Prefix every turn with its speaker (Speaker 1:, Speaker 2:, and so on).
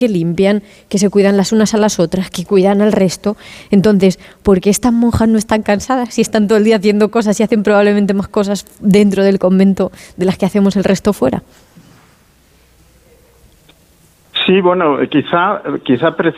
Speaker 1: que limpian, que se cuidan las unas a las otras, que cuidan al resto. Entonces, ¿por qué estas monjas no están cansadas si están todo el día haciendo cosas y hacen probablemente más cosas dentro del convento de las que hacemos el resto fuera?
Speaker 2: Sí, bueno, quizá